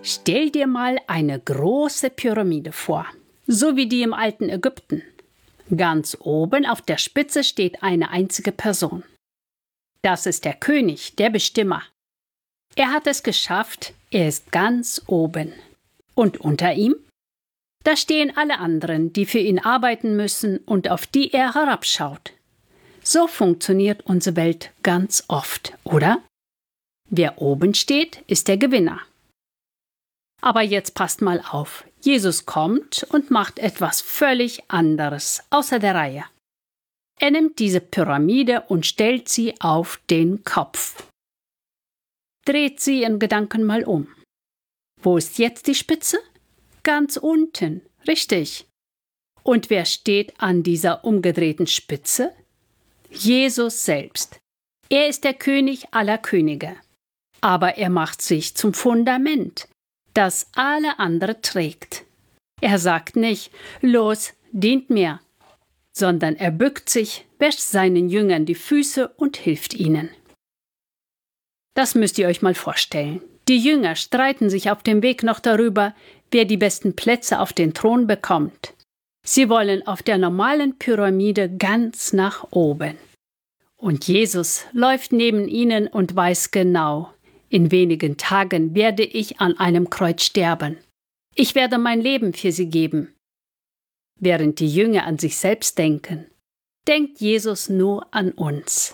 Stell dir mal eine große Pyramide vor, so wie die im alten Ägypten. Ganz oben auf der Spitze steht eine einzige Person. Das ist der König, der Bestimmer. Er hat es geschafft, er ist ganz oben. Und unter ihm? Da stehen alle anderen, die für ihn arbeiten müssen und auf die er herabschaut. So funktioniert unsere Welt ganz oft, oder? Wer oben steht, ist der Gewinner. Aber jetzt passt mal auf. Jesus kommt und macht etwas völlig anderes, außer der Reihe. Er nimmt diese Pyramide und stellt sie auf den Kopf. Dreht sie in Gedanken mal um. Wo ist jetzt die Spitze? Ganz unten, richtig. Und wer steht an dieser umgedrehten Spitze? Jesus selbst. Er ist der König aller Könige. Aber er macht sich zum Fundament, das alle andere trägt. Er sagt nicht, los, dient mir, sondern er bückt sich, wäscht seinen Jüngern die Füße und hilft ihnen. Das müsst ihr euch mal vorstellen. Die Jünger streiten sich auf dem Weg noch darüber, wer die besten Plätze auf den Thron bekommt. Sie wollen auf der normalen Pyramide ganz nach oben. Und Jesus läuft neben ihnen und weiß genau, in wenigen Tagen werde ich an einem Kreuz sterben. Ich werde mein Leben für sie geben. Während die Jünger an sich selbst denken, denkt Jesus nur an uns.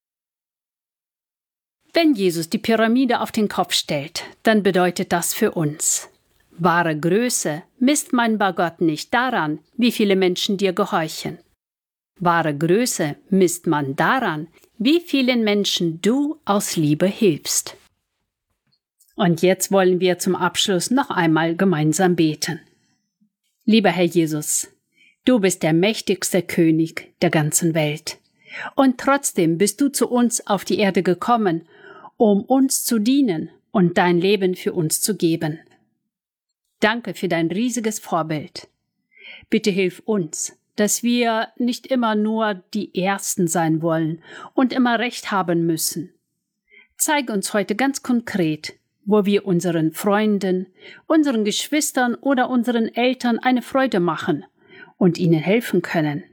Wenn Jesus die Pyramide auf den Kopf stellt, dann bedeutet das für uns: Wahre Größe misst man bei Gott nicht daran, wie viele Menschen dir gehorchen. Wahre Größe misst man daran, wie vielen Menschen du aus Liebe hilfst. Und jetzt wollen wir zum Abschluss noch einmal gemeinsam beten. Lieber Herr Jesus, du bist der mächtigste König der ganzen Welt. Und trotzdem bist du zu uns auf die Erde gekommen, um uns zu dienen und dein Leben für uns zu geben. Danke für dein riesiges Vorbild. Bitte hilf uns, dass wir nicht immer nur die Ersten sein wollen und immer Recht haben müssen. Zeig uns heute ganz konkret, wo wir unseren Freunden, unseren Geschwistern oder unseren Eltern eine Freude machen und ihnen helfen können.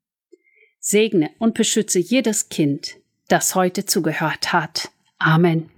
Segne und beschütze jedes Kind, das heute zugehört hat. Amen.